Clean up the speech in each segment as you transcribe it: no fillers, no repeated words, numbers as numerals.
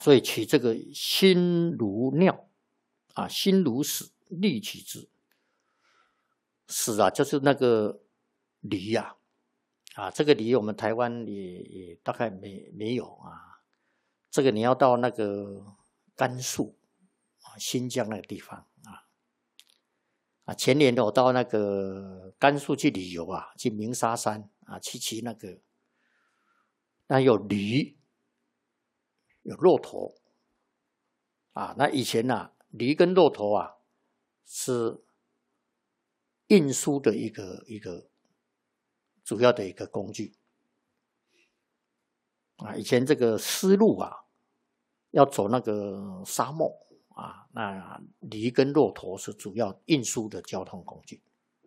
所以取这个心如尿啊，心如屎，利取之。屎啊，就是那个梨啊，这个梨我们台湾也大概没有啊。这个你要到那个甘肃啊、新疆那个地方前年我到那个甘肃去旅游啊，去鸣沙山啊，去骑那个，那有驴，有骆驼那以前驴跟骆驼是运输的一个主要的一个工具以前这个丝路要走那个沙漠那驴跟骆驼是主要运输的交通工具。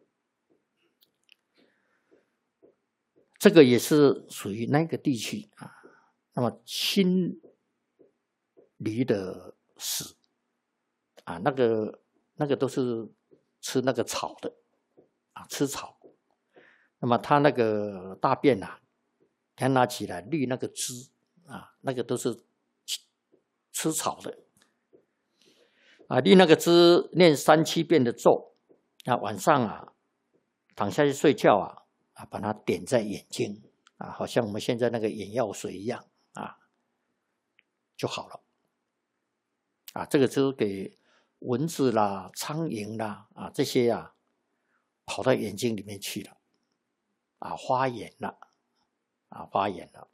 这个也是属于那个地区那么新驴的屎那个都是吃那个草的吃草。那么它那个大便它拿起来滤那个汁那个都是吃草的滤那个汁，念3、7遍的咒晚上躺下去睡觉把它点在眼睛好像我们现在那个眼药水一样就好了这个就是给蚊子啦、苍蝇啦这些跑到眼睛里面去了发炎了发炎了。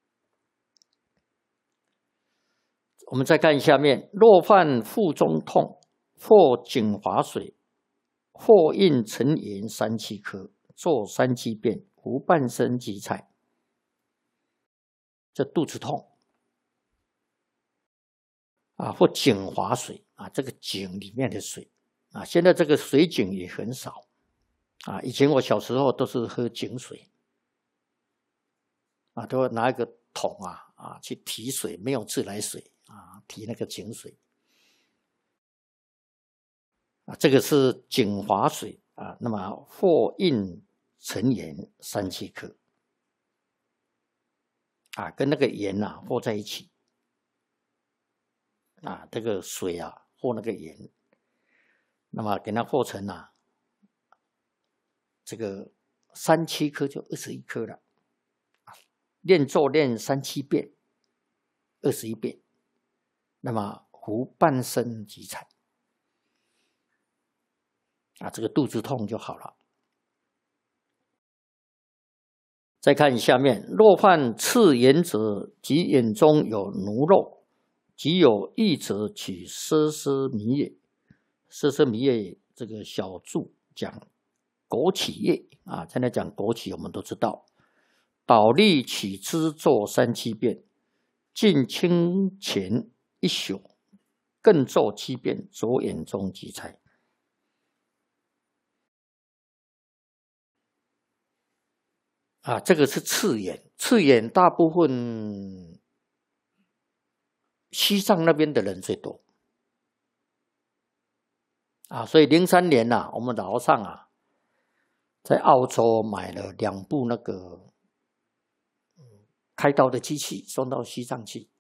我们再看下面，若犯腹中痛，或井滑水，或应沉盐3、7颗，做3、7遍，服半生即采。这肚子痛或井滑水这个井里面的水现在这个水井也很少以前我小时候都是喝井水都会拿一个桶去提水，没有自来水提那个井水这个是井滑水那么或应沉盐3、7颗跟那个盐和在一起这个水和那个盐，那么给它和成这个3、7颗就21颗了念咒念3、7遍，21遍，那么服半生即采这个肚子痛就好了。再看下面，若犯赤眼者，即眼中有脓肉，即有异者，取奢奢弥叶。奢奢弥叶这个小注讲枸杞叶现在讲枸杞我们都知道，倒立取汁做3、7遍，浸清前1宿，更做7遍，左眼中即采。这个是赤眼，赤眼大部分西藏那边的人最多所以03年我们老上在澳洲买了2部那个开刀的机器送到西藏去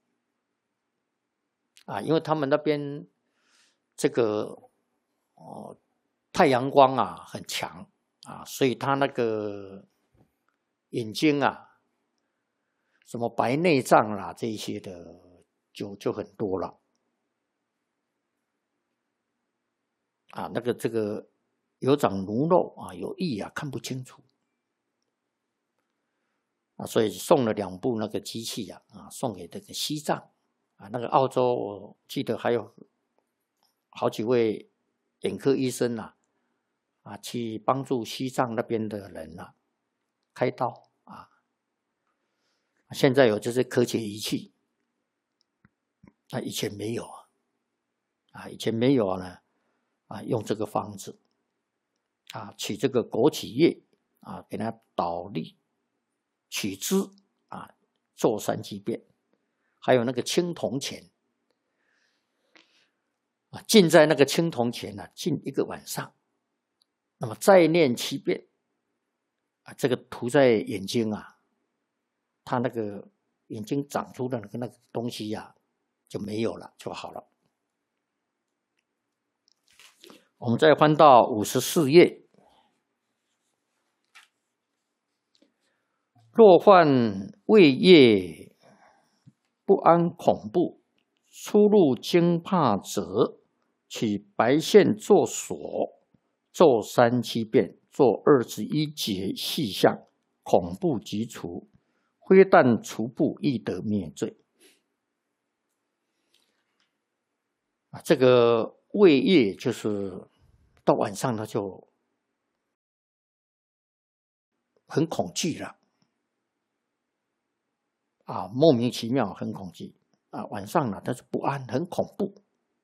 因为他们那边这个太阳光很强所以他那个眼睛什么白内障啦这些的就很多了那个这个有长脓肉有异看不清楚所以送了2部那个机器送给这个西藏那个澳洲我记得还有好几位眼科医生去帮助西藏那边的人开刀现在有这些科学仪器以前没有以前没有呢用这个方子取这个枸杞叶给它倒立取汁做3、7遍，还有那个青铜钱浸在那个青铜钱浸1个晚上，那么再念7遍这个涂在眼睛它那个眼睛长出的那个东西就没有了，就好了。我们再翻到54页，若患胃液不安恐怖，出入惊怕者，取白线作锁，咒3、7遍，做21节细项，恐怖即除，非但除怖，亦得灭罪。这个胃液就是到晚上他就很恐惧了。莫名其妙，很恐惧晚上呢，他是不安，很恐怖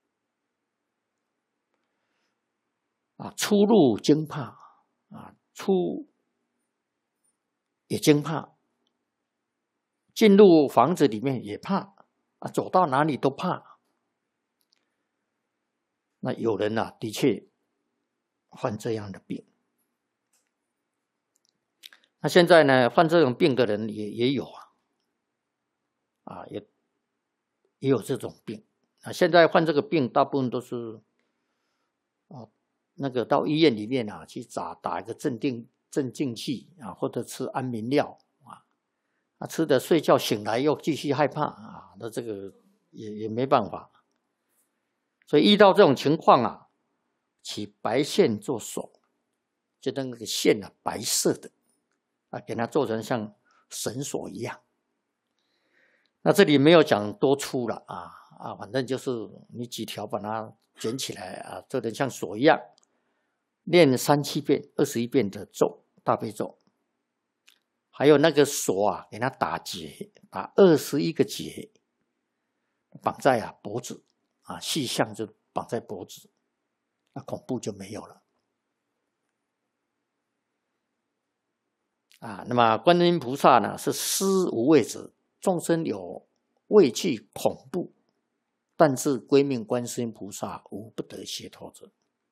出入惊怕出也惊怕，进入房子里面也怕走到哪里都怕。那有人的确患这样的病。那现在呢，患这种病的人也有也有这种病现在患这个病大部分都是那个到医院里面去打一个镇静剂或者吃安眠药吃的睡觉醒来又继续害怕那这个也没办法。所以遇到这种情况取白线做锁，就那个线白色的给它做成像绳索一样。那这里没有讲多粗了反正就是你几条把它卷起来做成像锁一样，念3、7遍21遍的咒，大悲咒。还有那个锁给它打结，打21个结，绑在脖子细项就绑在脖子，恐怖就没有了那么观音菩萨呢是施无畏者，众生有畏惧恐怖，但是归命观世音菩萨无不得解脱者。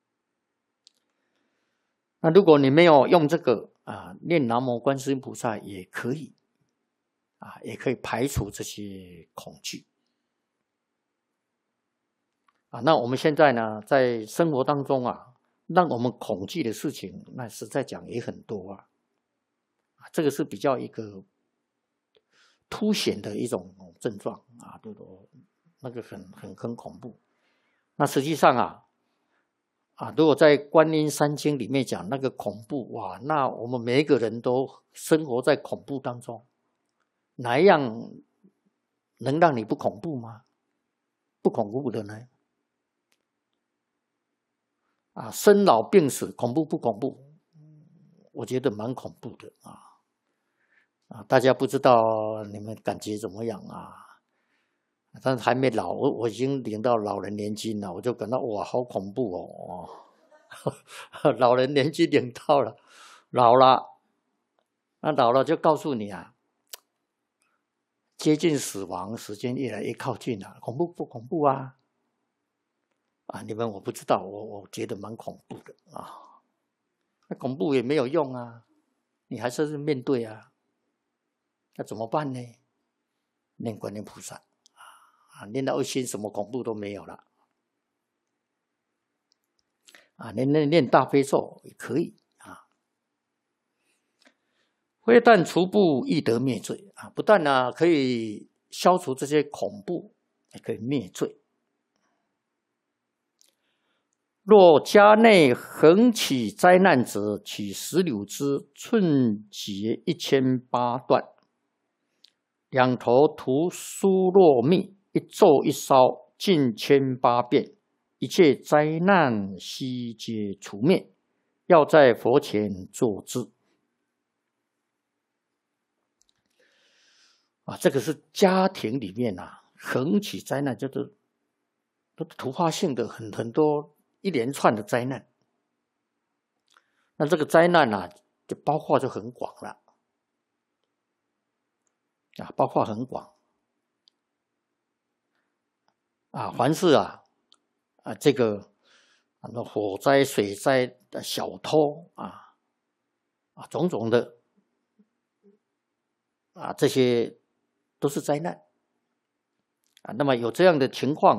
那如果你没有用这个念南无观世音菩萨也可以也可以排除这些恐惧那我们现在呢在生活当中让我们恐惧的事情，那实在讲也很多这个是比较一个凸显的一种症状对不对？那个很恐怖。那实际上如果在观音三经里面讲那个恐怖那我们每一个人都生活在恐怖当中，哪一样能让你不恐怖吗？不恐怖的呢生老病死恐怖不恐怖？我觉得蛮恐怖的大家不知道你们感觉怎么样但是还没老，我已经领到老人年金了，我就感到哇，好恐怖老人年金领到了，老了，那老了就告诉你接近死亡，时间越来越靠近了，恐怖不恐怖你们我不知道，我觉得蛮恐怖的那恐怖也没有用你还是面对那怎么办呢？念观音菩萨念到2心，什么恐怖都没有了念大悲咒也可以非但除怖，亦得灭罪不但可以消除这些恐怖，也可以灭罪。若家内横起灾难者，取石榴枝，寸节1008段，2头涂酥糯蜜，一咒一烧，尽1008遍，一切灾难悉皆除灭。要在佛前做之这个是家庭里面横起灾难，就是突发性的很多一连串的灾难。那这个灾难就包括就很广了包括很广凡是这个火灾、水灾、小偷种种的这些都是灾难那么有这样的情况。